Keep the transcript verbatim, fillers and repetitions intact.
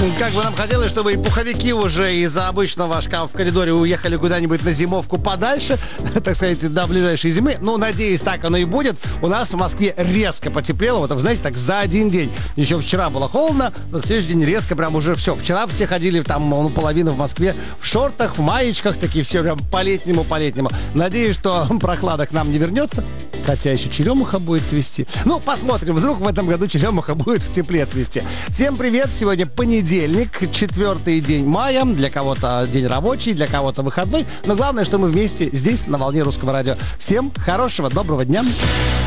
Как бы нам хотелось, чтобы и пуховики уже из обычного шкафа в коридоре уехали куда-нибудь на зимовку подальше, так сказать, до ближайшей зимы. Ну, надеюсь, так оно и будет. У нас в Москве резко потеплело. Вот, знаете, так за один день. Еще вчера было холодно, на следующий день резко прям уже все. Вчера все ходили там, ну, половина в Москве в шортах, в маечках, такие все прям по-летнему, по-летнему. Надеюсь, что прохлада к нам не вернется. Хотя еще черемуха будет цвести. Ну, посмотрим, вдруг в этом году черемуха будет в тепле цвести. Всем привет! Сегодня понедельник, четвертый день мая. Для кого-то день рабочий, для кого-то выходной. Но главное, что мы вместе здесь, на волне Русского радио. Всем хорошего, доброго дня!